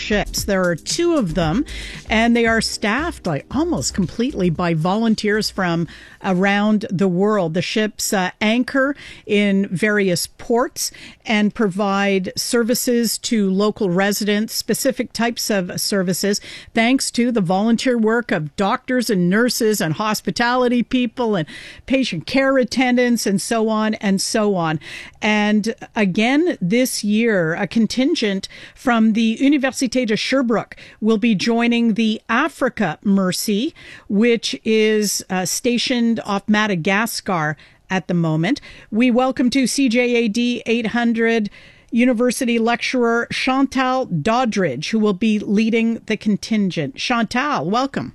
ships. There are two of them, and they are staffed almost completely by volunteers from around the world. The ships anchor in various ports and provide services to local residents, specific types of services, thanks to the volunteer work of doctors and nurses and hospitality people and patient care attendants and so on and so on. And again, this year, a contingent from the Université de Sherbrooke will be joining the Africa Mercy, which is stationed off Madagascar at the moment. We welcome to CJAD 800 University lecturer Chantal Doddridge, who will be leading the contingent. Chantal, welcome.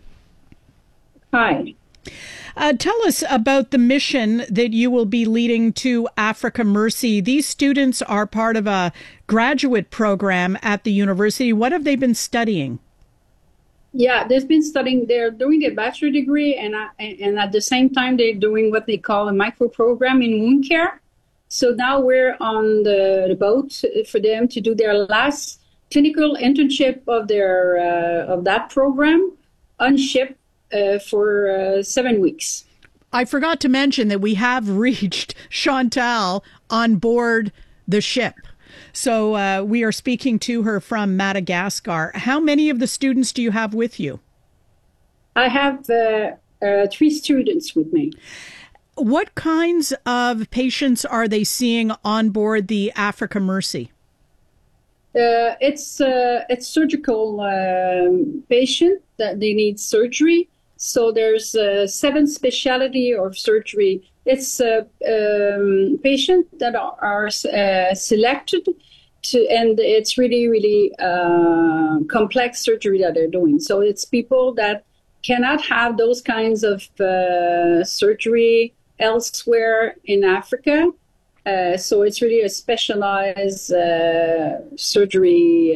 Hi. Tell us about the mission that you will be leading to Africa Mercy. These students are part of a graduate program at the university. What have they been studying? Yeah, they've been studying. They're doing their bachelor degree, and at the same time, they're doing what they call a micro program in wound care. So now we're on the boat for them to do their last clinical internship of that program on ship for 7 weeks. I forgot to mention that we have reached Chantal on board the ship. So we are speaking to her from Madagascar. How many of the students do you have with you? I have 3 students with me. What kinds of patients are they seeing on board the Africa Mercy? It's surgical patient that they need surgery. So there's 7 specialty of surgery. It's patients that are selected to, and it's really, really complex surgery that they're doing. So it's people that cannot have those kinds of surgery elsewhere in Africa. So it's really a specialized surgery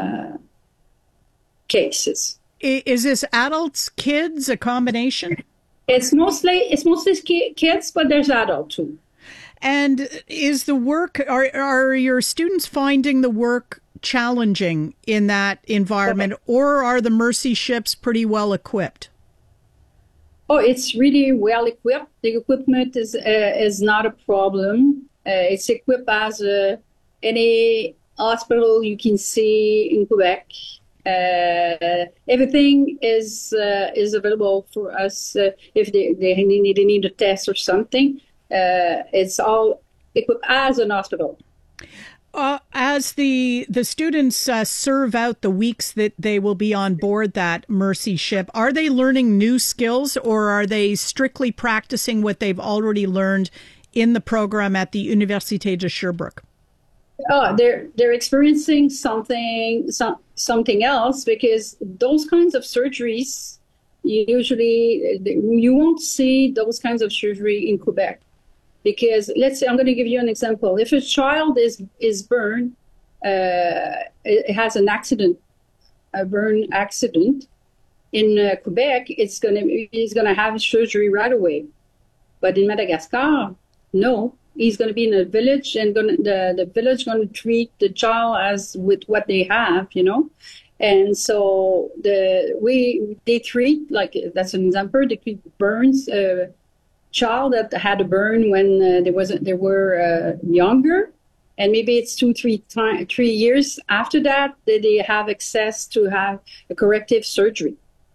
cases. Is this adults, kids, a combination? It's mostly kids, but there's adult too. And is the work, are your students finding the work challenging in that environment, or are the Mercy ships pretty well equipped? Oh, it's really well equipped. The equipment is not a problem. It's equipped as any hospital you can see in Quebec. Everything is available for us if they need a test or something. It's all equipped as an hospital. As the students serve out the weeks that they will be on board that Mercy ship, are they learning new skills, or are they strictly practicing what they've already learned in the program at the Université de Sherbrooke? Oh, they're experiencing something else, because those kinds of surgeries, usually you won't see those kinds of surgery in Quebec. Because let's say, I'm going to give you an example. If a child is burned, it has an accident, a burn accident in Quebec, he's going to have surgery right away. But in Madagascar, no. He's going to be in a village, and the village going to treat the child as with what they have, And so they treat, like, that's an example. They treat burns. Child that had a burn when they were younger, and maybe it's 3 years after that they have access to have a corrective surgery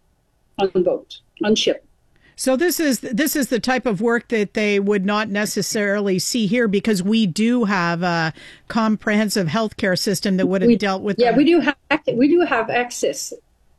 on ship. So this is the type of work that they would not necessarily see here, because we do have a comprehensive healthcare system that would have dealt with. Yeah, we do have access.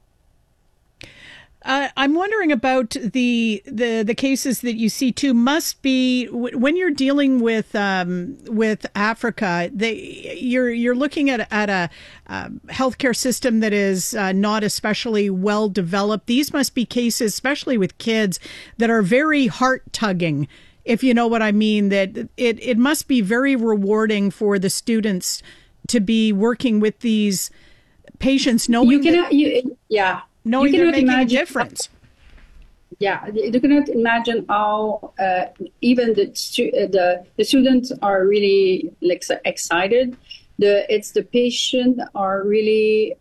I'm wondering about the cases that you see too. Must be when you're dealing with Africa, you're looking at a healthcare system that is not especially well developed. These must be cases, especially with kids, that are very heart tugging, if you know what I mean. That it must be very rewarding for the students to be working with these patients, knowing knowing they're making a difference. You cannot imagine how even the students are really excited. The patient are really